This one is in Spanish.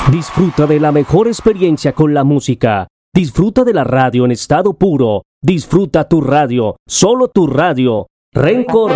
Disfruta de la mejor experiencia con la música. Disfruta de la radio en estado puro. Disfruta tu radio, solo tu radio. Rencor